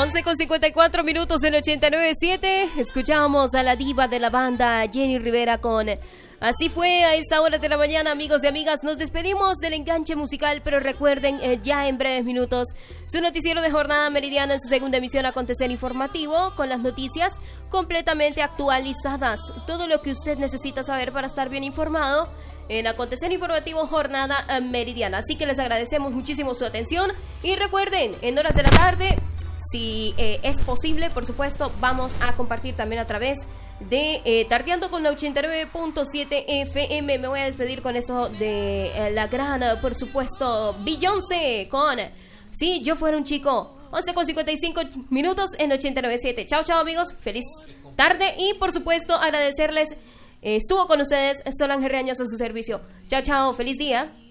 11:54 en 89.7. Escuchamos a la diva de la banda Jenny Rivera con Así Fue a esta hora de la mañana, amigos y amigas. Nos despedimos del enganche musical, pero recuerden, ya en breves minutos, su noticiero de Jornada Meridiana en su segunda emisión Acontecer Informativo, con las noticias completamente actualizadas. Todo lo que usted necesita saber para estar bien informado en Acontecer Informativo Jornada Meridiana. Así que les agradecemos muchísimo su atención y recuerden, en horas de la tarde, si es posible, por supuesto, vamos a compartir también a través de Tardeando con la 89.7 FM. Me voy a despedir con eso de la gran, por supuesto, Beyoncé con Si Yo Fuera un Chico. 11:55 en 89.7. Chao, chao, amigos. Feliz tarde y, por supuesto, agradecerles. Estuvo con ustedes Solange Reaños a su servicio. Chao, chao. Feliz día.